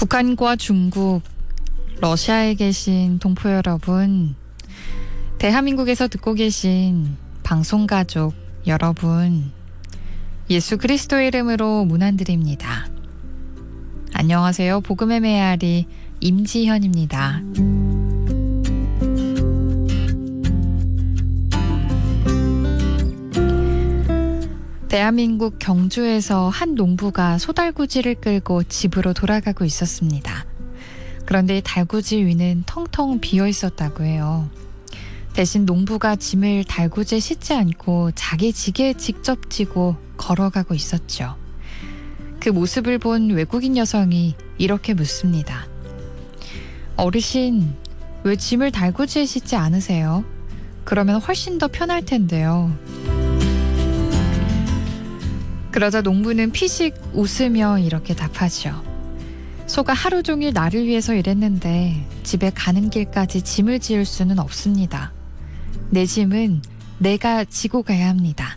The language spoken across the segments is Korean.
북한과 중국, 러시아에 계신 동포 여러분, 대한민국에서 듣고 계신 방송가족 여러분, 예수 그리스도의 이름으로 문안드립니다. 안녕하세요. 복음의 메아리 임지현입니다. 대한민국 경주에서 한 농부가 소달구지를 끌고 집으로 돌아가고 있었습니다. 그런데 달구지 위는 텅텅 비어 있었다고 해요. 대신 농부가 짐을 달구지에 싣지 않고 자기 지게에 직접 지고 걸어가고 있었죠. 그 모습을 본 외국인 여성이 이렇게 묻습니다. 어르신, 왜 짐을 달구지에 싣지 않으세요? 그러면 훨씬 더 편할 텐데요. 그러자 농부는 피식 웃으며 이렇게 답하죠. 소가 하루 종일 나를 위해서 일했는데 집에 가는 길까지 짐을 지을 수는 없습니다. 내 짐은 내가 지고 가야 합니다.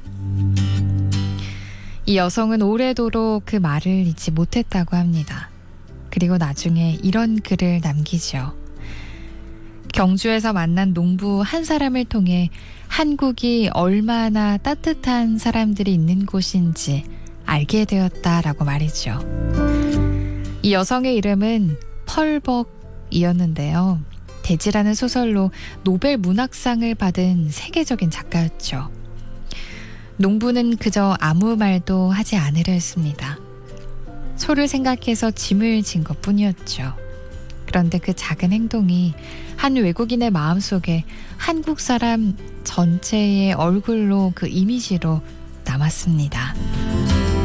이 여성은 오래도록 그 말을 잊지 못했다고 합니다. 그리고 나중에 이런 글을 남기죠. 경주에서 만난 농부 한 사람을 통해 한국이 얼마나 따뜻한 사람들이 있는 곳인지 알게 되었다라고 말이죠. 이 여성의 이름은 펄벅이었는데요. 대지라는 소설로 노벨 문학상을 받은 세계적인 작가였죠. 농부는 그저 아무 말도 하지 않으려 했습니다. 소를 생각해서 짐을 진 것뿐이었죠. 그런데 그 작은 행동이 한 외국인의 마음속에 한국 사람 전체의 얼굴로 그 이미지로 남았습니다.